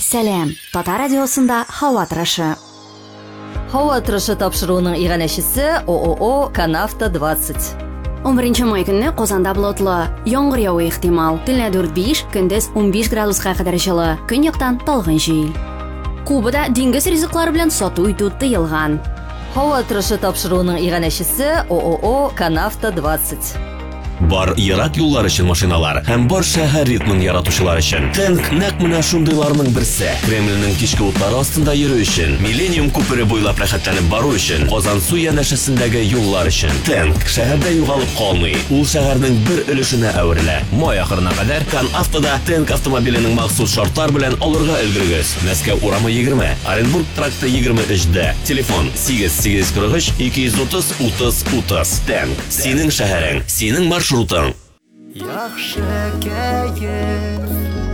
Сәлем, Татар радиосында һава тырышы. Һава тырышы тапшыруының иганәчесе ООО «Канавто 20». 11 май көнне Казанда болытлы, яңгыр явуы ихтимал. Төнлә 4-5, көндез 15 градуска кадәр җылы. Көньяктан талгын җил. Кубада диңгез ризыклары белән сату итү тыелган. Һава тырышы тапшыруының иганәчесе ООО «Канавто 20». Бар ерак юллар өчен машиналар һәм бар шәһәр ритмын яратучылар өчен. Тэнк нәкъ менә шундыйларның берсе. Кремльнең кичке утлары астында йөрү өчен, Миллениум күпере буйлап рәхәтләнеп бару өчен, Казан су янәшәсендәге юллар өчен. Тэнк шәһәрдә югалып калмый. Ул шәһәрнең бер өлешенә әверелә. Май ахырына кадәр Канавтода Тэнк автомобиленең махсус шартлар белән алырга өлгерегез. Мәскәү урамы 20, Оренбург тракты 23-дә. Телефон 8843 230 30 30. Тэнк синең шәһәрең, синең маршрутың. Яхшы кәеф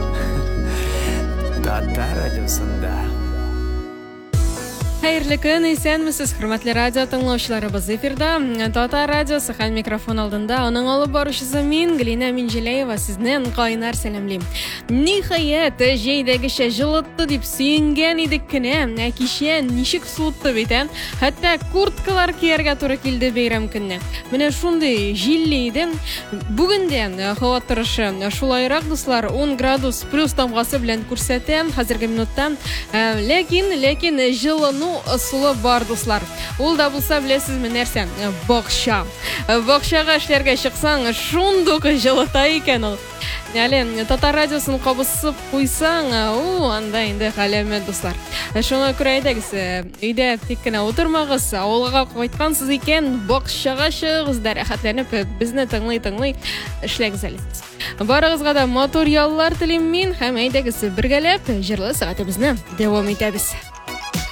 Татар радиосында. Хәерле көн, исәнмесез, хөрмәтле радио тыңлаучыларыбыз, эфирда Татар радиосы һәм микрофон алдында аның алып баручысы мин, Глина Минҗеләева, сезнең кайнар сәламлим. Ниһаять, җәйдәгечә җылытты дип сөенгән идек кенә, кичә ничек суытты бит, хәтта курткалар кияргә туры килде бәйрәм көнне. Менә шундый җилле иде. Бүген дә һава торышы шулайрак, дуслар, 10 градус плюс тамгасы белән күрсәтә хәзерге минутта. Ләкин җылыну ысулы бар, дуслар. Ул да булса, беләсезме нәрсә? Бакча. Бакчага эшләргә чыксаң, шундук җылыта икән ул. Яли, Татар радиосын кабысып куйсаң, анда инде хәләмәт, дуслар. Шуңа күрә әйдәгез, өйдә тик кенә утырмагыз, авылга кайткансыз икән, бакчага чыгыгыз, рәхәтләнеп, безне тыңлый эшләгез әле. Барыгызга да матур яллар телим мин, һәм әйдәгез, бергәләп җырлы сәгатебезне дәвам итәбез.